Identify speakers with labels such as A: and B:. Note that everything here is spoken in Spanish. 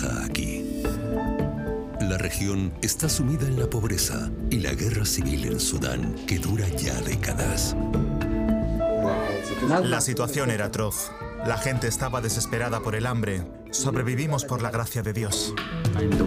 A: trabaja aquí. La región está sumida en la pobreza y la guerra civil en Sudán, que dura ya décadas.
B: La situación era atroz. La gente estaba desesperada por el hambre. Sobrevivimos por la gracia de Dios.